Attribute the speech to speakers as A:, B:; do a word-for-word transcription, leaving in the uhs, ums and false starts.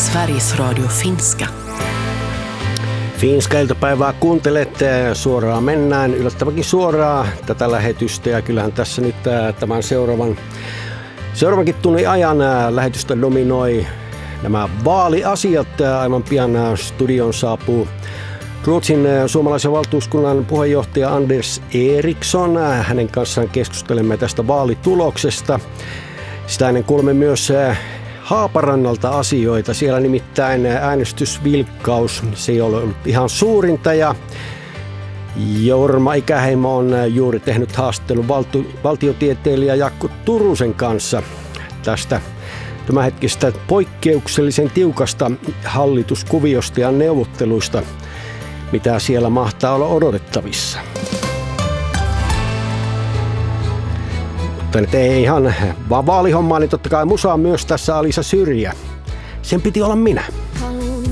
A: Sveriges Radio Finska.
B: Finska iltapäivää kuuntelette, suoraan mennään, yllättävänkin suoraan tätä lähetystä ja kyllähän tässä nyt tämän seuraavan, seuraavankin tunnin ajan lähetystä dominoi nämä vaaliasiat. Aivan pian studion saapuu Ruotsin suomalaisen valtuuskunnan puheenjohtaja Anders Eriksson. Hänen kanssaan keskustelemme tästä vaalituloksesta. Sitä ennen kuulemme myös Haaparannalta asioita. Siellä nimittäin äänestysvilkkaus, se ei ole ollut ihan suurinta ja Jorma Ikäheimo on juuri tehnyt haastattelun valtu, valtiotieteilijä Jaakko Turusen kanssa tästä tämänhetkistä poikkeuksellisen tiukasta hallituskuviosta ja neuvotteluista, mitä siellä mahtaa olla odotettavissa. Mutta nyt ei ihan vaan vaalihommaa, niin totta kai musa on myös tässä Alisa Syrjä. Sen piti olla minä.